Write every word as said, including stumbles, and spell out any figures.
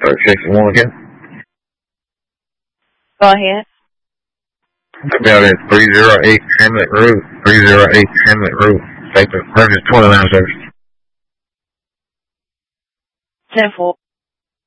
Start sixty-one again. Go ahead. About at three oh eight Hamlet Road. three oh eight Hamlet Road. Take the purchase twenty-nine service. ten four.